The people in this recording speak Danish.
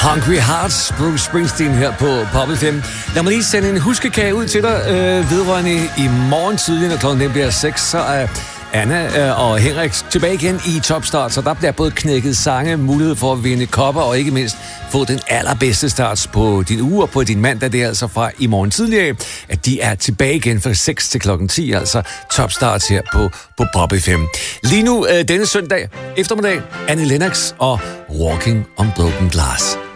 Hungry Hearts, Bruce Springsteen her på Pop FM. Lad mig lige sende en huskekage ud til dig vedrørende i morgen tidlig, når klokken bliver 6, så er Anna og Henrik tilbage igen i Topstart, så der bliver både knækket sange, mulighed for at vinde kopper og ikke mindst få den allerbedste start på din uge og på din mandag. Det er altså fra i morgen tidlig, at de er tilbage igen fra 6 til klokken 10, altså Topstart her på Pop FM. Lige nu denne søndag eftermiddag, Annie Lennox og Walking on Broken Glass.